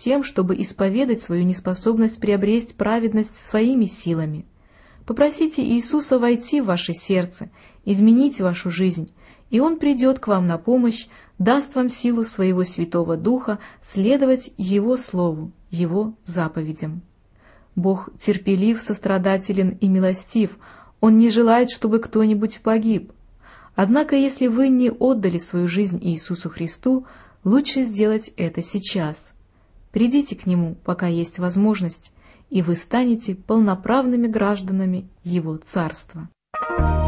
тем, чтобы исповедать свою неспособность приобрести праведность своими силами. Попросите Иисуса войти в ваше сердце, изменить вашу жизнь, и Он придет к вам на помощь, даст вам силу своего Святого Духа следовать Его Слову, Его заповедям. Бог терпелив, сострадателен и милостив, Он не желает, чтобы кто-нибудь погиб. Однако, если вы не отдали свою жизнь Иисусу Христу, лучше сделать это сейчас. Придите к Нему, пока есть возможность, и вы станете полноправными гражданами Его Царства.